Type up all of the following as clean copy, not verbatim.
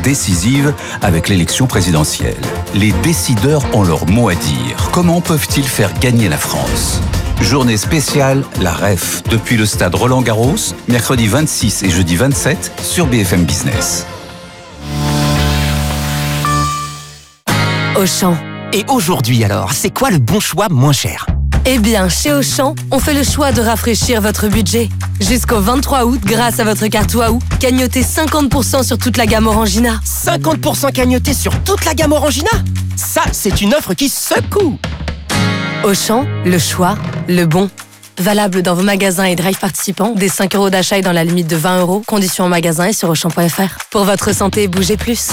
décisive avec l'élection présidentielle. Les décideurs ont leur mot à dire. Comment peuvent-ils faire gagner la France ? Journée spéciale, la REF, depuis le stade Roland-Garros, mercredi 26 et jeudi 27 sur BFM Business. Auchan. Et aujourd'hui alors, c'est quoi le bon choix moins cher ? Eh bien, chez Auchan, on fait le choix de rafraîchir votre budget. Jusqu'au 23 août, grâce à votre carte Waouh, cagnotez 50% sur toute la gamme Orangina. 50% cagnoté sur toute la gamme Orangina ? Ça, c'est une offre qui secoue ! Auchan, le choix, le bon. Valable dans vos magasins et drive participants, dès 5 € d'achat et dans la limite de 20 €. Conditions en magasin et sur Auchan.fr. Pour votre santé, bougez plus.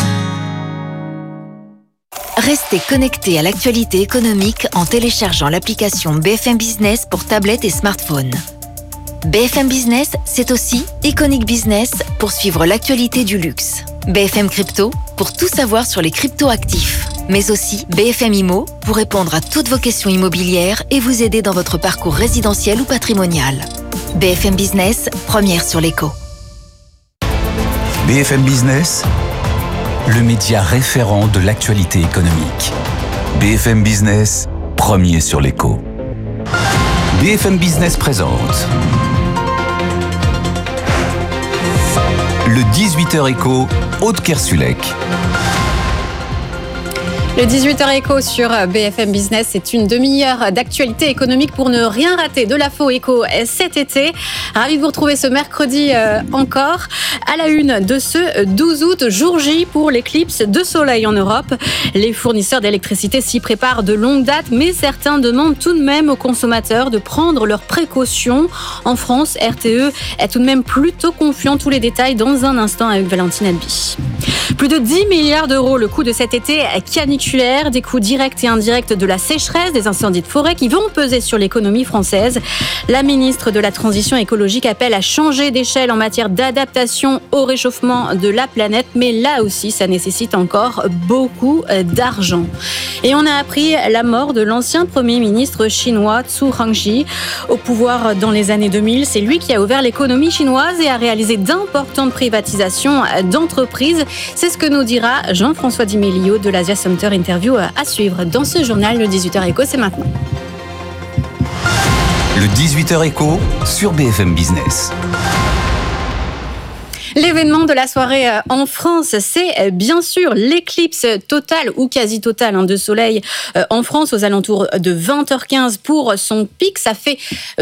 Restez connectés à l'actualité économique en téléchargeant l'application BFM Business pour tablette et smartphone. BFM Business, c'est aussi Iconic Business pour suivre l'actualité du luxe. BFM Crypto pour tout savoir sur les crypto-actifs. Mais aussi BFM Immo pour répondre à toutes vos questions immobilières et vous aider dans votre parcours résidentiel ou patrimonial. BFM Business, première sur l'écho. BFM Business, le média référent de l'actualité économique. BFM Business, premier sur l'écho. BFM Business présente le 18h écho, Aude Kersulek. Le 18h écho sur BFM Business, c'est une demi-heure d'actualité économique pour ne rien rater de l'info écho cet été. Ravi de vous retrouver ce mercredi encore à la une de ce 12 août, jour J pour l'éclipse de soleil en Europe. Les fournisseurs d'électricité s'y préparent de longue date, mais certains demandent tout de même aux consommateurs de prendre leurs précautions. En France, RTE est tout de même plutôt confiant. Tous les détails dans un instant avec Valentine Albi. Plus de 10 milliards d'euros le coût de cet été caniculaire, des coûts directs et indirects de la sécheresse, des incendies de forêt qui vont peser sur l'économie française. La ministre de la Transition écologique appelle à changer d'échelle en matière d'adaptation au réchauffement de la planète, mais là aussi, ça nécessite encore beaucoup d'argent. Et on a appris la mort de l'ancien Premier ministre chinois Zhu Rongji, au pouvoir dans les années 2000. C'est lui qui a ouvert l'économie chinoise et a réalisé d'importantes privatisations d'entreprises. C'est ce que nous dira Jean-François Di Meglio de l'Asia Center. Interview à suivre dans ce journal. Le 18h écho, c'est maintenant. Le 18h écho sur BFM Business. L'événement de la soirée en France, c'est bien sûr l'éclipse totale ou quasi totale de soleil en France aux alentours de 20h15 pour son pic. Ça fait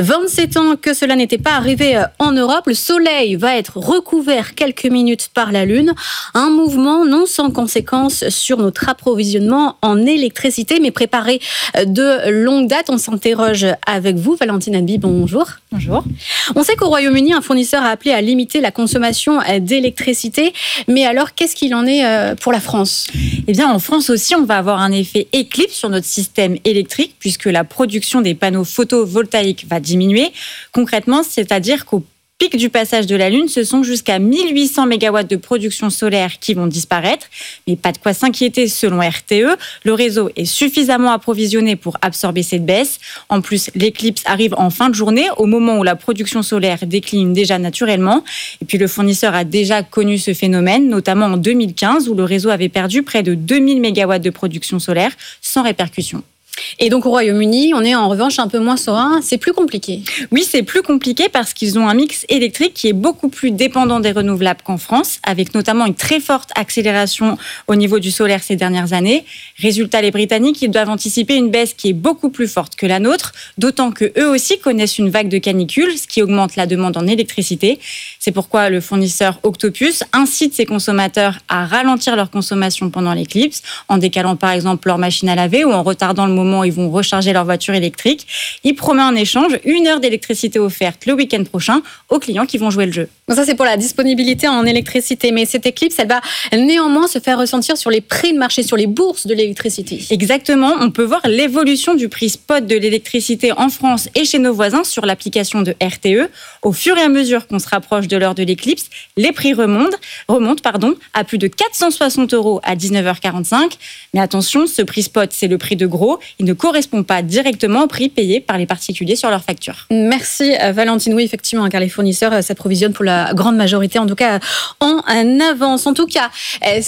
27 ans que cela n'était pas arrivé en Europe. Le soleil va être recouvert quelques minutes par la lune. Un mouvement non sans conséquences sur notre approvisionnement en électricité, mais préparé de longue date. On s'interroge avec vous, Valentine Albi, bonjour. Bonjour. On sait qu'au Royaume-Uni, un fournisseur a appelé à limiter la consommation d'électricité. Mais alors, qu'est-ce qu'il en est pour la France ? Eh bien, en France aussi, on va avoir un effet éclipse sur notre système électrique puisque la production des panneaux photovoltaïques va diminuer. Concrètement, c'est-à-dire qu'au pic du passage de la Lune, ce sont jusqu'à 1800 MW de production solaire qui vont disparaître. Mais pas de quoi s'inquiéter selon RTE. Le réseau est suffisamment approvisionné pour absorber cette baisse. En plus, l'éclipse arrive en fin de journée, au moment où la production solaire décline déjà naturellement. Et puis le fournisseur a déjà connu ce phénomène, notamment en 2015, où le réseau avait perdu près de 2000 MW de production solaire sans répercussion. Et donc au Royaume-Uni, on est en revanche un peu moins serein, c'est plus compliqué. Oui, c'est plus compliqué parce qu'ils ont un mix électrique qui est beaucoup plus dépendant des renouvelables qu'en France, avec notamment une très forte accélération au niveau du solaire ces dernières années. Résultat, les Britanniques, ils doivent anticiper une baisse qui est beaucoup plus forte que la nôtre, d'autant que eux aussi connaissent une vague de canicule, ce qui augmente la demande en électricité. C'est pourquoi le fournisseur Octopus incite ses consommateurs à ralentir leur consommation pendant l'éclipse, en décalant par exemple leur machine à laver ou en retardant le moment où ils vont recharger leur voiture électrique. Il promet en échange 1 heure d'électricité offerte le week-end prochain aux clients qui vont jouer le jeu. Donc ça, c'est pour la disponibilité en électricité. Mais cette éclipse, elle va néanmoins se faire ressentir sur les prix de marché, sur les bourses de l'électricité. Exactement. On peut voir l'évolution du prix spot de l'électricité en France et chez nos voisins sur l'application de RTE. Au fur et à mesure qu'on se rapproche de l'heure de l'éclipse, les prix remontent à plus de 460 € à 19h45. Mais attention, ce prix spot, c'est le prix de gros. Il ne correspond pas directement au prix payé par les particuliers sur leurs factures. Merci Valentine. Oui, effectivement, car les fournisseurs s'approvisionnent pour la grande majorité, en tout cas en avance. En tout cas,